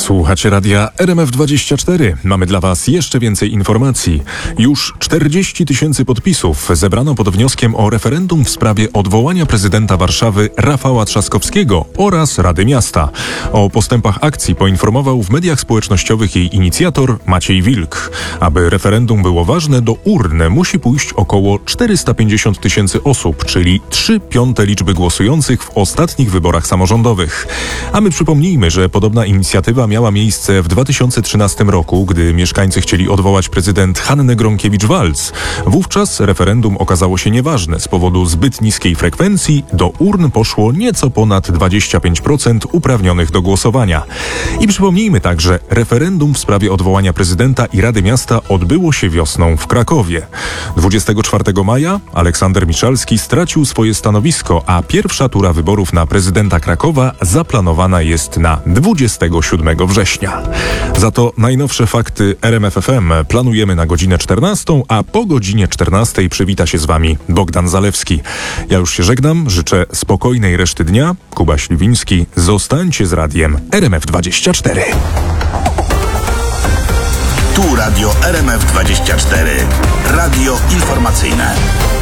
Słuchacie radia RMF24. Mamy dla Was jeszcze więcej informacji. Już 40 000 podpisów zebrano pod wnioskiem o referendum w sprawie odwołania prezydenta Warszawy Rafała Trzaskowskiego oraz Rady Miasta. O postępach akcji poinformował w mediach społecznościowych jej inicjator Maciej Wilk. Aby referendum było ważne, do urny musi pójść około 450 000 osób, czyli 3/5 liczby głosujących w ostatnich wyborach samorządowych. A my przypomnijmy, że podobna inicjatywa miała miejsce w 2013 roku, gdy mieszkańcy chcieli odwołać prezydent Hannę Gronkiewicz-Waltz. Wówczas referendum okazało się nieważne z powodu zbyt niskiej frekwencji. Do urn poszło nieco ponad 25% uprawnionych do głosowania. I przypomnijmy także, referendum w sprawie odwołania prezydenta i Rady Miasta odbyło się wiosną w Krakowie. 24 maja Aleksander Miszalski stracił swoje stanowisko, a pierwsza tura wyborów na prezydenta Krakowa zaplanowana jest na 27 września. Za to najnowsze fakty RMF FM planujemy na godzinę 14, a po godzinie 14 przywita się z Wami Bogdan Zalewski. Ja już się żegnam, życzę spokojnej reszty dnia. Kuba Śliwiński, zostańcie z radiem RMF24. Tu radio RMF24. Radio informacyjne.